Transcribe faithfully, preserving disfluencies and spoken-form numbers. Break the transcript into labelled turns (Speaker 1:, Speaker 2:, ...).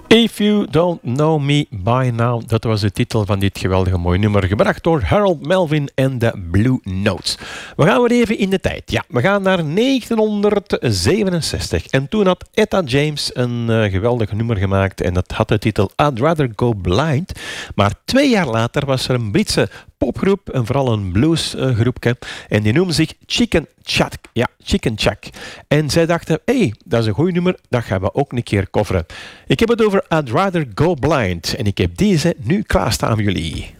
Speaker 1: If You Don't Know Me By Now, dat was de titel van dit geweldige mooie nummer, gebracht door Harold Melvin en de Blue Notes. We gaan weer even in de tijd. Ja, we gaan naar negentienhonderdzevenenzestig. En toen had Etta James een uh, geweldig nummer gemaakt en dat had de titel I'd Rather Go Blind. Maar twee jaar later was er een Britse popgroep, en vooral een bluesgroepje, uh, en die noemde zich Chicken Chuck. Ja, Chicken Chuck. En zij dachten, hé, hey, dat is een goed nummer, dat gaan we ook een keer coveren. Ik heb het over I'd Rather Go Blind en ik heb deze nu klaarstaan voor jullie.